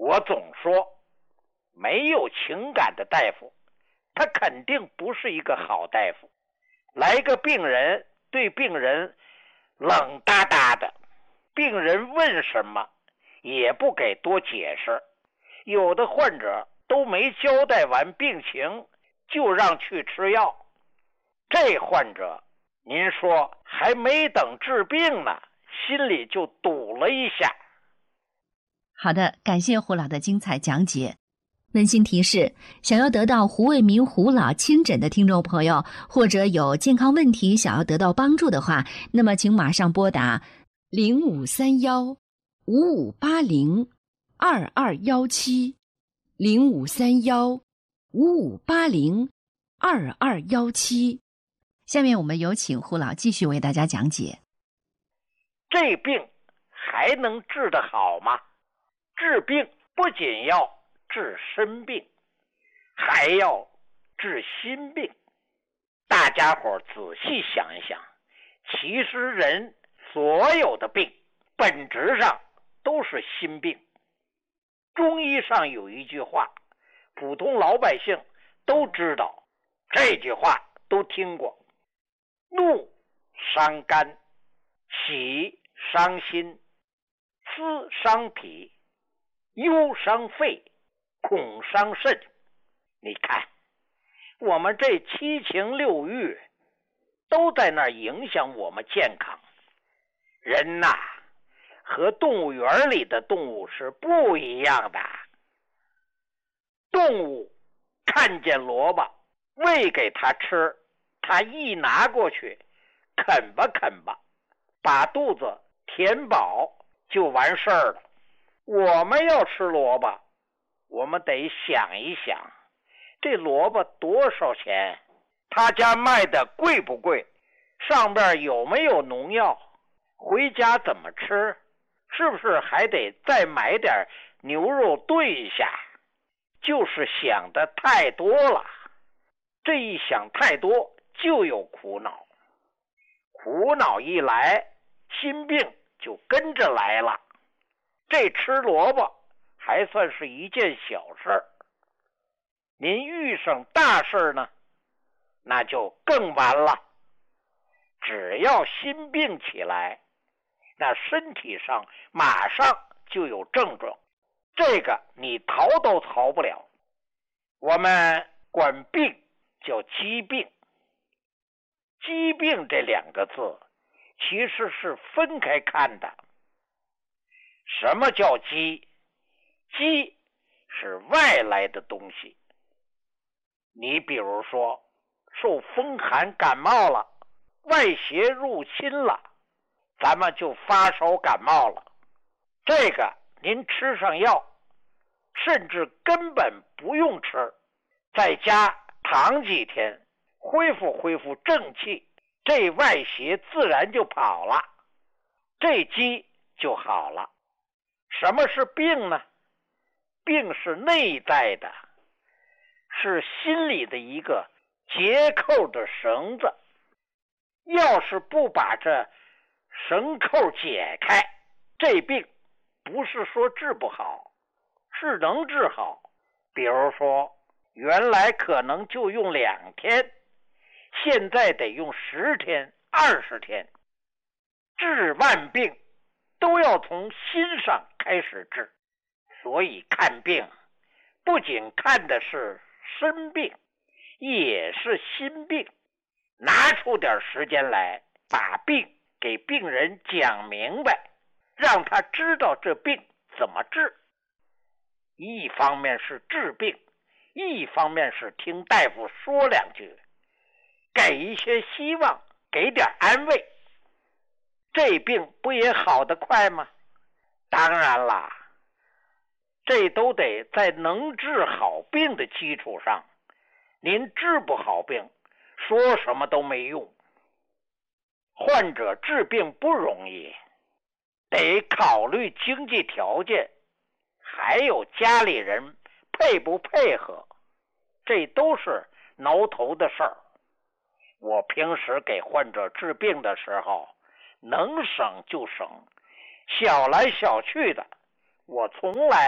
我总说，没有情感的大夫，他肯定不是一个好大夫。来个病人，对病人冷哒哒的，病人问什么也不给多解释，有的患者都没交代完病情就让去吃药。这患者您说还没等治病呢，心里就堵了一下。 好的，感谢胡老的精彩讲解。温馨提示，想要得到胡卫民胡老亲诊的听众朋友，或者有健康问题想要得到帮助的话，那么请马上拨打0531-5580-2217 0531-5580-2217。下面我们有请胡老继续为大家讲解。 这病还能治得好吗？治病不仅要治身病，还要治心病。大家伙仔细想一想，其实人所有的病本质上都是心病。中医上有一句话，普通老百姓都知道，这句话都听过：怒伤肝，喜伤心，思伤脾，忧伤肺，恐伤肾。你看，我们这七情六欲都在那儿影响我们健康。人呐，和动物园里的动物是不一样的。动物看见萝卜喂给它吃，它一拿过去啃吧啃吧，把肚子填饱就完事儿了。我们要吃萝卜，我们得想一想，这萝卜多少钱？他家卖的贵不贵？上边有没有农药？回家怎么吃？是不是还得再买点牛肉炖一下？就是想的太多了，这一想太多就有苦恼，苦恼一来，心病就跟着来了。这吃萝卜还算是一件小事儿，您遇上大事呢，那就更完了。只要心病起来，那身体上马上就有症状，这个你逃都逃不了。我们管病叫疾病，疾病这两个字其实是分开看的。什么叫疾？疾是外来的东西。你比如说受风寒感冒了，外邪入侵了，咱们就发烧感冒了。这个您吃上药，甚至根本不用吃，在家躺几天，恢复正气，这外邪自然就跑了，这疾就好了。什么是病呢？病是内在的，是心里的一个结扣的绳子。要是不把这绳扣解开，这病不是说治不好，是能治好。比如说，原来可能就用2天，现在得用10天、20天。治万病都要从心上开始治，所以看病不仅看的是身病，也是心病。拿出点时间来，把病给病人讲明白，让他知道这病怎么治。一方面是治病，一方面是听大夫说2句，给一些希望，给点安慰。这病不也好得快吗？当然啦，这都得在能治好病的基础上。您治不好病，说什么都没用。患者治病不容易，得考虑经济条件，还有家里人配不配合，这都是挠头的事儿。我平时给患者治病的时候，能省就省，小来小去的，我从来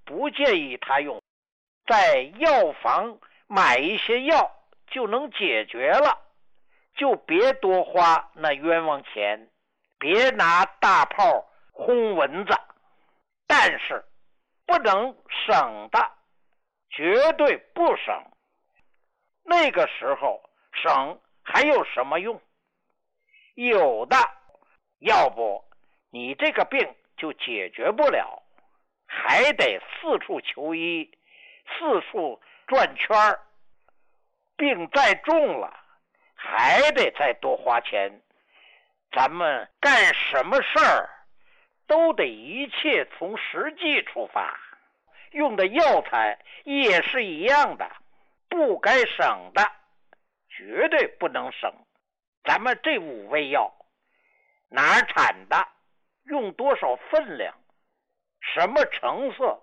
不建议他用，在药房买一些药就能解决了，就别多花那冤枉钱，别拿大炮轰蚊子。但是不能省的，绝对不省。那个时候省还有什么用？有的，要不你这个病就解决不了，还得四处求医，四处转圈儿，病再重了还得再多花钱。咱们干什么事儿都得一切从实际出发，用的药材也是一样的，不该省的绝对不能省。咱们这5味药哪儿产的，用多少分量，什么成色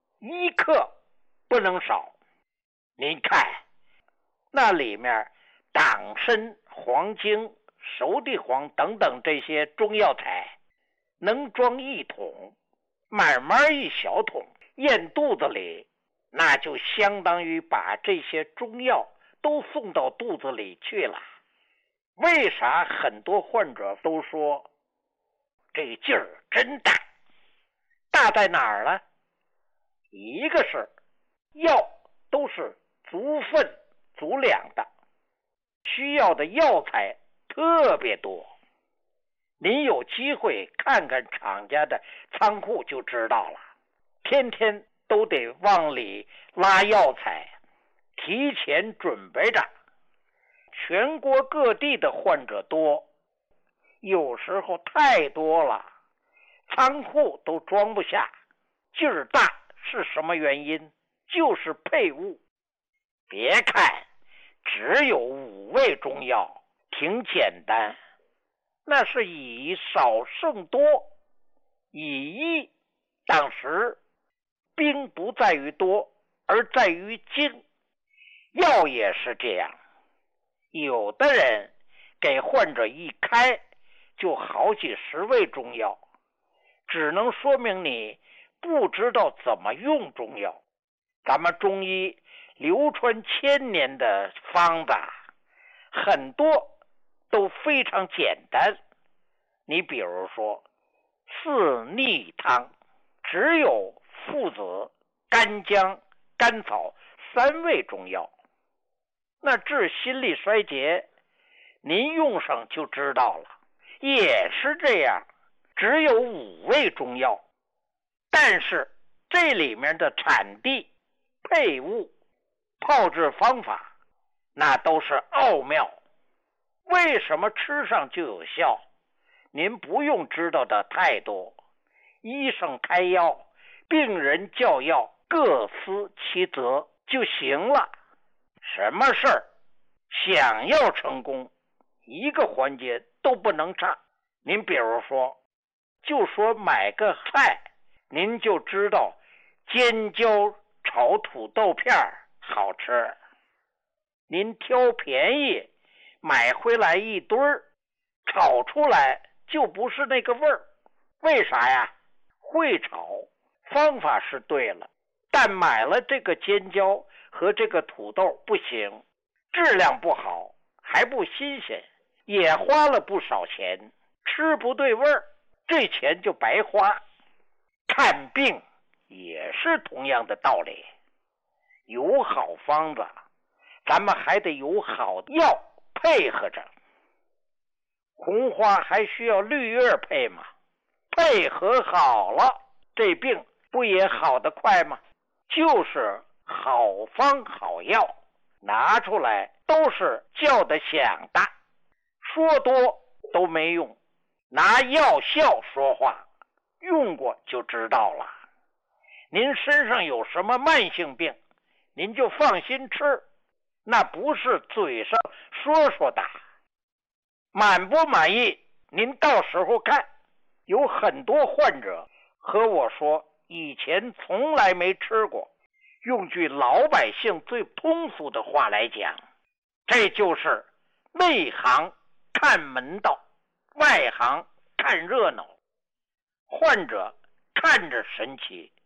，1克不能少。您看那里面党参、黄精、熟地黄等等这些中药材能装1桶，慢慢一小桶咽肚子里，那就相当于把这些中药都送到肚子里去了。为啥很多患者都说这个劲儿真大？大在哪儿呢？一个是药都是足分足量的，需要的药材特别多。您有机会看看厂家的仓库就知道了，天天都得往里拉药材，提前准备着。全国各地的患者多，有时候太多了，仓库都装不下，劲儿大是什么原因？就是配物。别看只有5味中药，挺简单，那是以少胜多，以一当十。兵不在于多，而在于精。药也是这样，有的人给患者一开就好几10味中药，只能说明你不知道怎么用中药。咱们中医流传1000年的方子，很多都非常简单。你比如说四逆汤，只有附子、干姜、甘草3味中药。那治心力衰竭，您用上就知道了，也是这样，只有5味中药。但是这里面的产地、配物、炮制方法，那都是奥妙。为什么吃上就有效？您不用知道的太多，医生开药，病人叫药，各司其责就行了。什么事儿想要成功，一个环节都不能差。您比如说，就说买个菜，您就知道尖椒炒土豆片好吃，您挑便宜买回来一堆儿，炒出来就不是那个味儿。为啥呀？会炒，方法是对了，但买了这个尖椒和这个土豆不行，质量不好，还不新鲜，也花了不少钱，吃不对味儿，这钱就白花。看病也是同样的道理，有好方子，咱们还得有好药配合着。红花还需要绿叶配吗？配合好了，这病不也好得快吗？就是好方好药，拿出来都是叫得响的，说多都没用，拿药效说话，用过就知道了。您身上有什么慢性病，您就放心吃，那不是嘴上说说的。满不满意您到时候看。有很多患者和我说以前从来没吃过，用句老百姓最通俗的话来讲，这就是内行看门道，外行看热闹。患者看着神奇，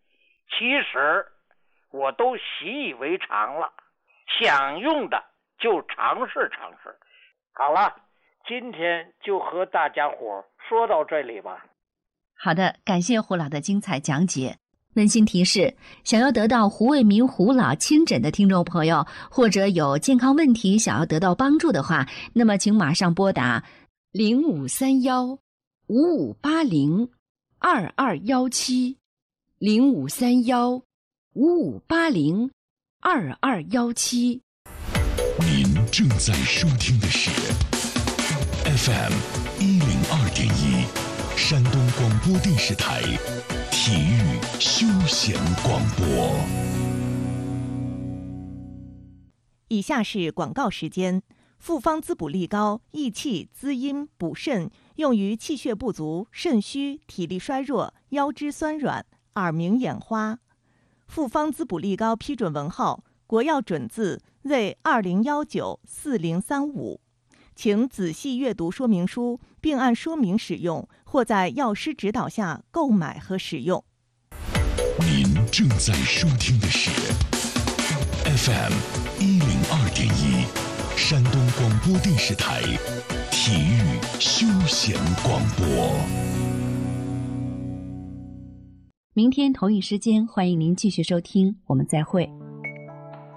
其实我都习以为常了，想用的就尝试尝试。好了，今天就和大家伙说到这里吧。 好的，感谢胡老的精彩讲解。温馨提示，想要得到胡卫民胡老亲诊的听众朋友，或者有健康问题想要得到帮助的话，那么请马上拨打0531-5580-2217 0531-5580-2217。 您正在收听的是 FM 102.1山东广播电视台体育休闲广播。 以下是广告时间。复方滋补力高，益气滋阴补肾，用于气血不足、肾虚、体力衰弱、腰肢酸软、耳鸣眼花。复方滋补力高批准文号：国药准字为20194035，请仔细阅读说明书，并按说明使用，或在药师指导下购买和使用。 您正在收听的是 FM 102.1山东广播电视台体育休闲广播。 明天同一时间，欢迎您继续收听，我们再会。